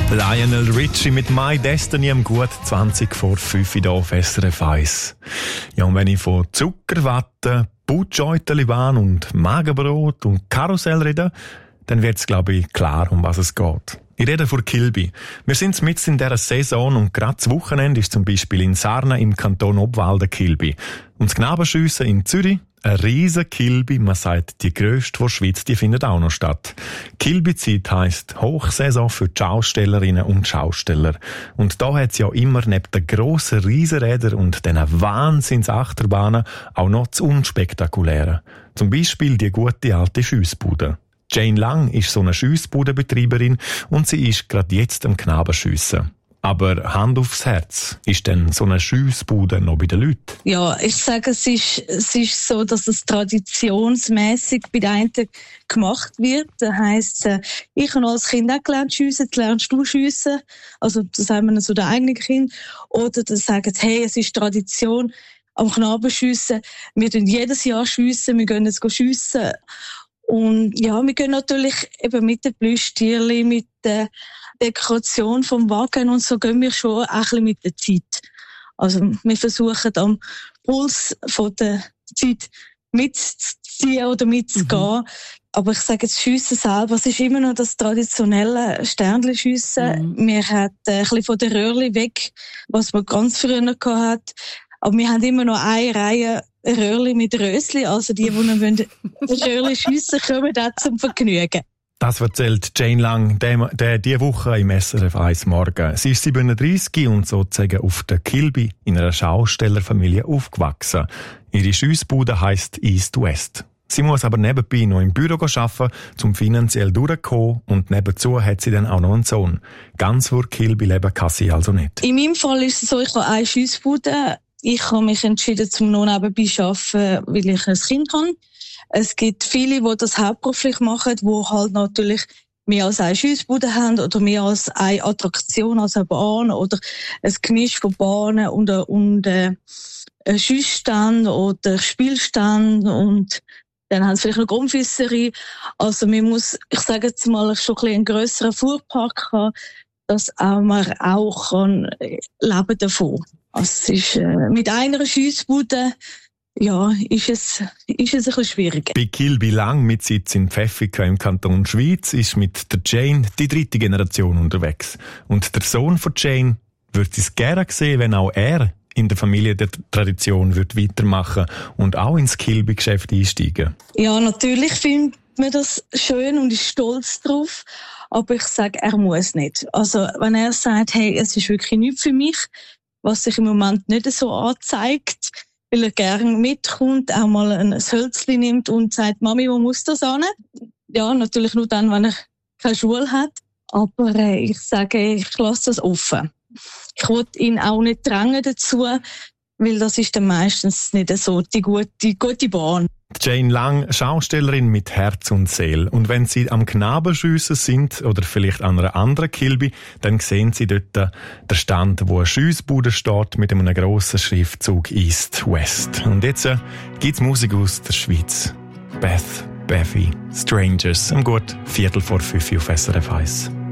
Lionel Richie mit «My Destiny» am gut 20 vor 5 hier auf SRF 1. Ja, und wenn ich von Zuckerwatte, Butscheuteli-Bahn und Magenbrot und Karussell rede, dann wird es, glaube ich, klar, um was es geht. Ich rede von Kilby. Wir sind mitten in dieser Saison und gerade das Wochenende ist zum Beispiel in Sarna im Kanton Obwalden Kilby. Und das Knabenschiessen in Zürich, eine riesen Kilby, man sagt, die grösste der Schweiz, die findet auch noch statt. Kilby-Zeit heisst Hochsaison für die Schaustellerinnen und Schausteller. Und da hat es ja immer neben den grossen Riesenrädern und diesen Wahnsinns-Achterbahnen auch noch das Unspektakuläre. Zum Beispiel die gute alte Schiessbude. Jane Lang ist so eine Schiessbudenbetreiberin und sie ist gerade jetzt am Knabenschiessen. Aber Hand aufs Herz, ist denn so eine Schiessbude noch bei den Leuten? Ja, ich sage, es ist so, dass es traditionsmässig bei den einen gemacht wird. Das heisst, ich habe als Kind auch gelernt schiessen, lernst du schiessen. Also, das sagen wir so den eigenen Kind. Oder das sagen, hey, es ist Tradition am Knabenschiessen. Wir tun jedes Jahr schiessen, wir gehen jetzt schiessen. Und ja, wir gehen natürlich eben mit den Plüschtierchen, mit der Dekoration vom Wagen und so gehen wir schon ein bisschen mit der Zeit. Also wir versuchen am Puls von der Zeit mitzuziehen oder mitzugehen. Aber ich sage jetzt, Schiessen selber, es ist immer noch das traditionelle Sternenschiessen. Wir haben ein bisschen von der Röhrli weg, was man ganz früher hatten. Aber wir haben immer noch eine Reihe Röhrli mit Rösli, also die noch Röhrli schiessen, kommen da zum Vergnügen. Das erzählt Jane Lang diese Woche im SRF 1 Morgen. Sie ist 37 und sozusagen auf der Kilby in einer Schaustellerfamilie aufgewachsen. Ihre Schiessbude heisst East West. Sie muss aber nebenbei noch im Büro arbeiten, um finanziell durchzukommen, und nebenzu hat sie dann auch noch einen Sohn. Ganz vor Kilby leben kann sie also nicht. In meinem Fall ist es so, ich habe eine Schiessbude. Ich habe mich entschieden, zum noch nebenbei zu arbeiten, weil ich ein Kind habe. Es gibt viele, die das hauptberuflich machen, die halt natürlich mehr als eine Schiessbude haben oder mehr als eine Attraktion, als eine Bahn oder ein Gemisch von Bahnen und ein Schiessstand oder Spielstand und dann haben sie vielleicht noch Grundfisserei. Also man muss, ich sage jetzt mal, schon ein bisschen einen grösseren Fuhrpark haben, dass man auch leben davon. Also es ist mit einer Schiessbude, ja, ist es ein bisschen schwierig. Bei Kilby Lang mit Sitz in Pfäffiken im Kanton Schwyz ist mit der Jane die 3. Generation unterwegs. Und der Sohn von Jane würde es gerne sehen, wenn auch er in der Familie der Tradition wird weitermachen und auch ins Kilby-Geschäft einsteigen. Ja, natürlich findet man das schön und ist stolz drauf. Aber ich sage, er muss nicht. Also, wenn er sagt, hey, es ist wirklich nichts für mich, was sich im Moment nicht so anzeigt, weil er gerne mitkommt, auch mal ein Hölzchen nimmt und sagt, Mami, wo muss das hin? Ja, natürlich nur dann, wenn er keine Schule hat. Aber ich sage, ich lasse das offen. Ich will ihn auch nicht drängen dazu, weil das ist dann meistens nicht so die gute Bahn. Jane Lang, Schaustellerin mit Herz und Seele. Und wenn Sie am Knabenschiessen sind oder vielleicht an einer anderen Kilby, dann sehen Sie dort den Stand, wo eine Schiessbude steht mit einem grossen Schriftzug East West. Und jetzt gibt's Musik aus der Schweiz. Beth, Bevy, Strangers. Am gut 4:45 auf SRF 1.